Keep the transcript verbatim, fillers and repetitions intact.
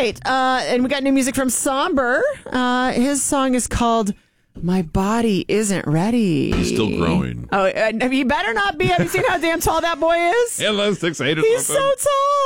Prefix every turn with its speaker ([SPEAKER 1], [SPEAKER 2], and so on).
[SPEAKER 1] right. Uh, and we got new music from Somber. Uh, his song is called My Body Isn't Ready.
[SPEAKER 2] He's still growing.
[SPEAKER 1] Oh, uh, you better not be. Have you seen how damn tall that boy is?
[SPEAKER 2] Yeah, six eight or
[SPEAKER 1] He's
[SPEAKER 2] something.
[SPEAKER 1] so tall.